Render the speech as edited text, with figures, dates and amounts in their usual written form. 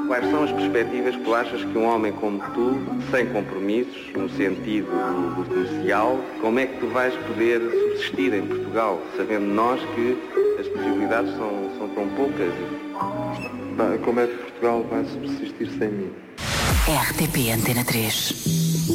Quais são as perspectivas que tu achas que um homem como tu, sem compromissos, no sentido do comercial, como é que tu vais poder subsistir em Portugal, sabendo nós que as possibilidades são tão poucas? Como é que Portugal vai subsistir sem mim? RTP Antena 3.